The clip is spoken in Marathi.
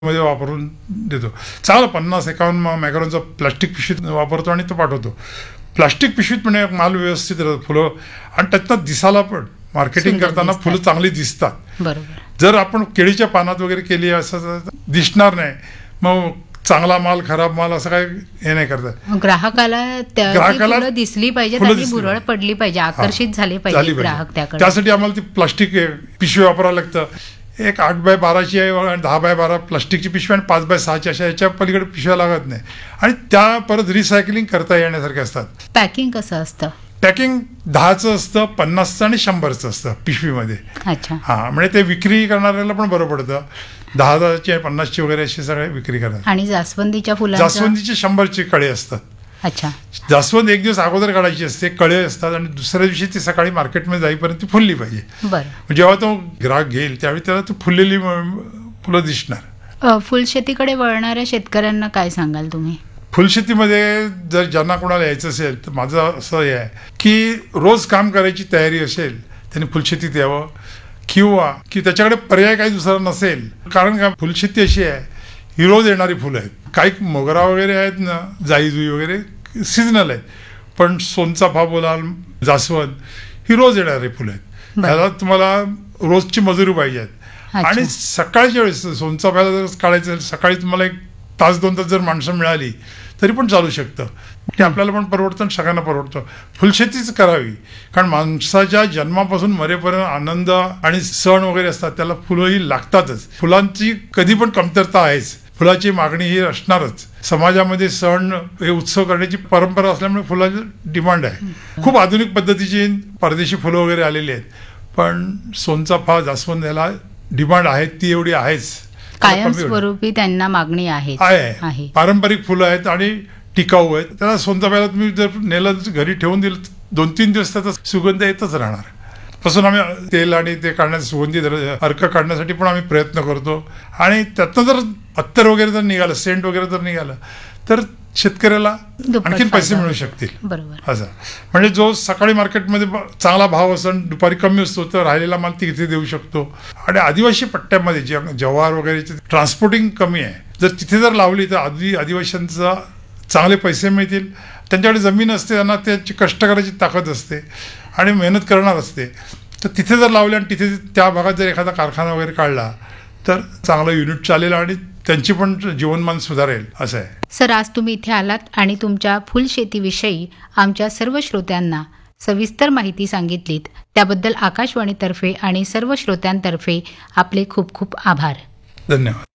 मध्ये वापरून देतो. चांगलं 50-51 मॅकॅरॉनचा प्लास्टिक पिशवीत वापरतो आणि तो पाठवतो. प्लास्टिक पिशवीत पण माल व्यवस्थित राहतो फुलं, आणि त्यातनं दिसायला पण मार्केटिंग सुंदर करताना दिसतात. फुलं चांगली दिसतात. बरोबर. जर आपण केळीच्या पानात वगैरे केली असं दिसणार नाही. मग चांगला माल खराब माल असं काय हे नाही करतात. ग्राहकाला ग्राहकाला फुलं दिसली पाहिजे, फुलं त्यांनी दिसली भुरळ पाहिजे. पडली पाहिजे, आकर्षित झाले पाहिजे ग्राहक त्याकडे. त्यासाठी आम्हाला ती प्लास्टिक पिशवी वापरावं लागतं. एक 8x12ची आहे आणि 10x12 प्लास्टिकची पिशवी आणि 5x6ची अशा याच्या पलीकडे पिशव्या लागत नाही. आणि त्या परत रिसायकलिंग करता येण्यासारख्या असतात. पॅकिंग कसं असतं? पॅकिंग 10चं असतं, 50चं आणि 100चं असतं पिशवीमध्ये. अच्छा. हां, म्हणजे ते विक्री करणाऱ्याला पण बरं पडतं. 10ची 50ची वगैरे अशी सगळे विक्री करतात. आणि जास्वंदीच्या फुलांचं? जास्वंदीचे 100चे कळे असतात. अच्छा. जास्वंद एक दिवस अगोदर काढायची असते, कळे असतात, आणि दुसऱ्या दिवशी ती सकाळी मार्केटमध्ये जाईपर्यंत ती फुलली पाहिजे. बरं. जेव्हा तो ग्राहक घेईल त्यावेळी त्याला ती फुललेली फुलं दिसणार. फुलशेतीकडे वळणाऱ्या शेतकऱ्यांना काय सांगाल तुम्ही? फुलशेतीमध्ये जर ज्यांना कोणाला यायचं असेल तर माझं असं हे आहे की रोज काम करायची तयारी असेल त्यांनी फुलशेतीत यावं, किंवा की त्याच्याकडे पर्याय काही दुसरा नसेल. कारण का, फुलशेती अशी आहे ही रोज येणारी फुलं आहेत. काही मोगरा वगैरे आहेत ना, जाईजुई वगैरे सिजनल आहेत, पण सोनचाफा बोलाल, जास्वंद ही रोज येणारी फुलं आहेत. त्याला तुम्हाला रोजची मजुरी पाहिजे. आणि सकाळच्या वेळेस सोनचाफ्याला जर काढायचं सकाळी तुम्हाला 1 तास 2 तास जर माणसं मिळाली तरी पण चालू शकतं. ते आपल्याला पण परवडतं आणि सगळ्यांना परवडतं. फुलशेतीच करावी, कारण माणसाच्या जन्मापासून मरेपर्यंत आनंद आणि सण वगैरे असतात, त्याला फुलं ही लागतातच. फुलांची कधी पण कमतरता आहेच, फुलाची मागणी ही असणारच. समाजामध्ये सण हे उत्सव करण्याची परंपरा असल्यामुळे फुलाची डिमांड आहे. खूप आधुनिक पद्धतीची परदेशी फुलं वगैरे आलेली आहेत, पण सोनचाफा, जास्वंद याला डिमांड आहे, ती एवढी आहेच. कायमस्वरूपी त्यांना मागणी आहे. पारंपरिक फुलं आहेत आणि टिकाऊ आहेत. त्याला सोनचाफ्याला तुम्ही जर नेलं घरी ठेवून दिलं 2-3 दिवस त्याचा सुगंध येतच राहणार. पासून आम्ही तेल आणि ते काढण्यास सुगंधी अर्क काढण्यासाठी पण आम्ही प्रयत्न करतो. आणि त्यातनं जर अत्तर वगैरे जर निघालं, सेंट वगैरे जर निघालं तर शेतकऱ्याला आणखीन पैसे मिळू शकतील. बरोबर. असं म्हणजे जो सकाळी मार्केटमध्ये चांगला भाव असतो, दुपारी कमी असतो, तर राहिलेला माल तिथे देऊ शकतो. आणि आदिवासी पट्ट्यामध्ये जव्हार वगैरेची ट्रान्सपोर्टिंग कमी आहे, जर तिथे जर लावली तर आदिवासींचा चांगले पैसे मिळतील. त्यांच्याकडे जमीन असते, त्यांना त्याची कष्ट करायची ताकद असते आणि मेहनत करणार असते. तर तिथे जर लावले आणि तिथे त्या भागात जर एखादा कारखाना वगैरे काढला तर चांगलं युनिट चालेल आणि त्यांची पण जीवनमान सुधारेल, असं आहे. सर, आज तुम्ही इथे आलात आणि तुमच्या फुलशेतीविषयी आमच्या सर्व श्रोत्यांना सविस्तर माहिती सांगितलीत, त्याबद्दल आकाशवाणीतर्फे आणि सर्व श्रोत्यांतर्फे आपले खूप खूप आभार. धन्यवाद.